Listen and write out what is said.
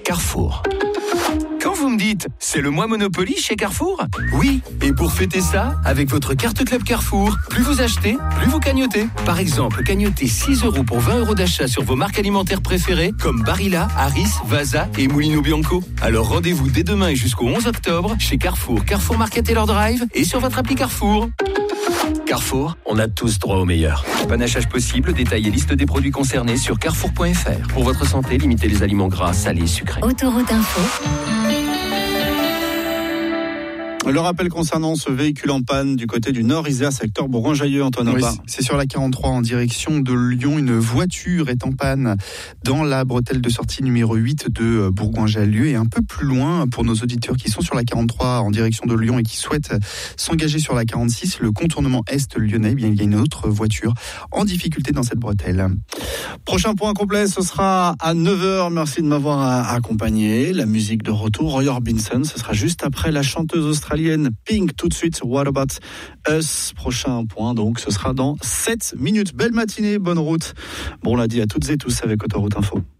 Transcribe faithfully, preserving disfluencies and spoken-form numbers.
Carrefour. Quand vous me dites « c'est le mois Monopoly chez Carrefour », oui, et pour fêter ça, avec votre carte Club Carrefour, plus vous achetez, plus vous cagnotez. Par exemple, cagnotez six euros pour vingt euros d'achat sur vos marques alimentaires préférées comme Barilla, Harris, Vasa et Mulino Bianco. Alors rendez-vous dès demain et jusqu'au onze octobre chez Carrefour, Carrefour Market et leur Drive et sur votre appli Carrefour. Carrefour, on a tous droit au meilleur. Panachage possible, détail et liste des produits concernés sur carrefour point f r. Pour votre santé, limitez les aliments gras, salés et sucrés. Autoroute Info. Le rappel concernant ce véhicule en panne du côté du Nord-Isère, secteur Bourgoin-Jallieu, Antoine Oui, Aubin. c'est sur la quarante-trois en direction de Lyon. Une voiture est en panne dans la bretelle de sortie numéro huit de Bourgoin-Jallieu. Et un peu plus loin, pour nos auditeurs qui sont sur la quarante-trois en direction de Lyon et qui souhaitent s'engager sur la quarante-six, le contournement est lyonnais, bien, il y a une autre voiture en difficulté dans cette bretelle. Prochain point complet, ce sera à neuf heures. Merci de m'avoir accompagné. La musique de retour, Roy Orbison. Ce sera juste après la chanteuse australienne Pink. Tout de suite, What About Us. Prochain point, donc, ce sera dans sept minutes. Belle matinée, bonne route. Bon, on l'a dit à toutes et tous avec Autoroute Info.